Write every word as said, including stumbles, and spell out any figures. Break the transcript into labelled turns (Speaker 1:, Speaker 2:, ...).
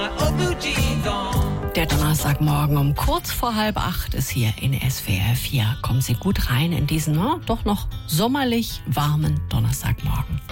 Speaker 1: Der Donnerstagmorgen um kurz vor halb acht ist hier in S W R vier. Kommen Sie gut rein in diesen, na, doch noch sommerlich warmen Donnerstagmorgen.